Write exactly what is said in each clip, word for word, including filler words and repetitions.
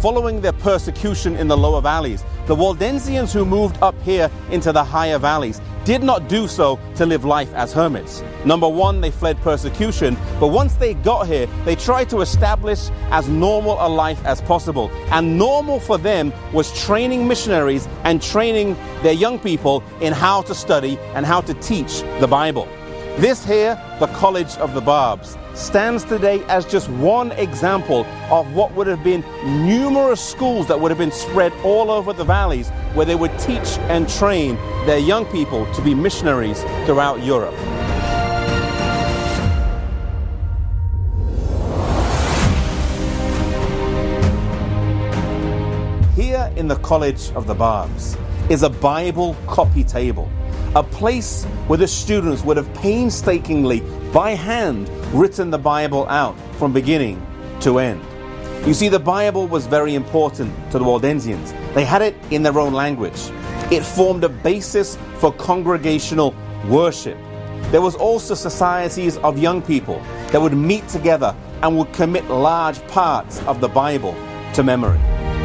following their persecution in the lower valleys, the Waldensians who moved up here into the higher valleys did not do so to live life as hermits. Number one, they fled persecution, but once they got here, they tried to establish as normal a life as possible. And normal for them was training missionaries and training their young people in how to study and how to teach the Bible. This here, the College of the Barbs, stands today as just one example of what would have been numerous schools that would have been spread all over the valleys, where they would teach and train their young people to be missionaries throughout Europe. Here in the College of the Barbs is a Bible copy table, a place where the students would have painstakingly, by hand, written the Bible out from beginning to end. You see, the Bible was very important to the Waldensians. They had it in their own language. It formed a basis for congregational worship. There was also societies of young people that would meet together and would commit large parts of the Bible to memory.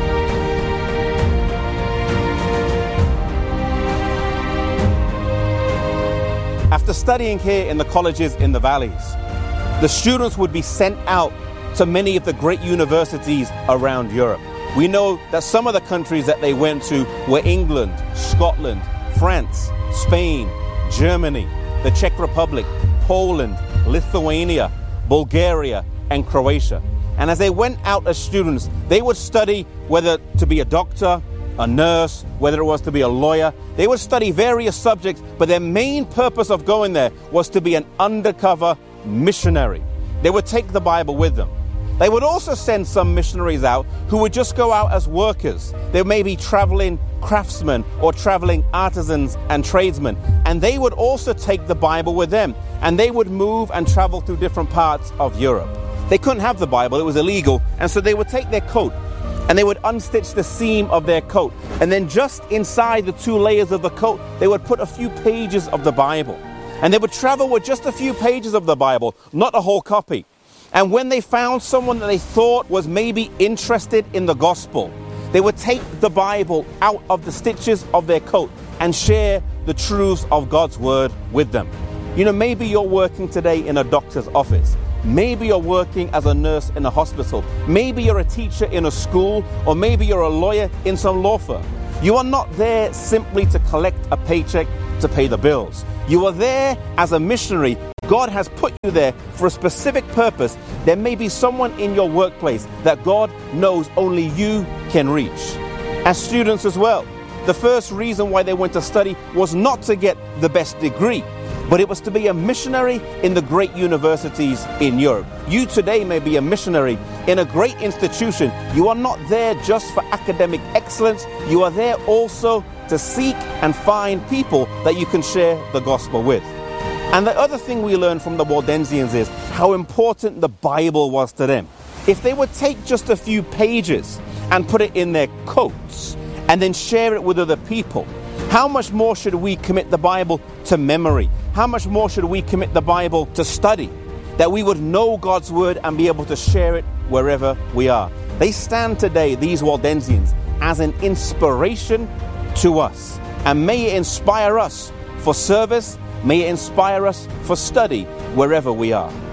After studying here in the colleges in the valleys, the students would be sent out to many of the great universities around Europe. We know that some of the countries that they went to were England, Scotland, France, Spain, Germany, the Czech Republic, Poland, Lithuania, Bulgaria, and Croatia. And as they went out as students, they would study whether to be a doctor, a nurse, whether it was to be a lawyer. They would study various subjects, but their main purpose of going there was to be an undercover missionary. They would take the Bible with them. They would also send some missionaries out who would just go out as workers. They may be traveling craftsmen or traveling artisans and tradesmen, and they would also take the Bible with them, and they would move and travel through different parts of Europe. They couldn't have the Bible, it was illegal, and so they would take their coat and they would unstitch the seam of their coat, and then just inside the two layers of the coat they would put a few pages of the Bible, and they would travel with just a few pages of the Bible, not a whole copy. And when they found someone that they thought was maybe interested in the gospel, they would take the Bible out of the stitches of their coat and share the truths of God's word with them. You know, maybe you're working today in a doctor's office. Maybe you're working as a nurse in a hospital. Maybe you're a teacher in a school, or maybe you're a lawyer in some law firm. You are not there simply to collect a paycheck to pay the bills. You are there as a missionary. God has put you there for a specific purpose. There may be someone in your workplace that God knows only you can reach. As students as well, the first reason why they went to study was not to get the best degree, but it was to be a missionary in the great universities in Europe. You today may be a missionary in a great institution. You are not there just for academic excellence. You are there also to seek and find people that you can share the gospel with. And the other thing we learn from the Waldensians is how important the Bible was to them. If they would take just a few pages and put it in their coats and then share it with other people, how much more should we commit the Bible to memory? How much more should we commit the Bible to study? That we would know God's word and be able to share it wherever we are. They stand today, these Waldensians, as an inspiration to us. And may it inspire us for service. May it inspire us for study wherever we are.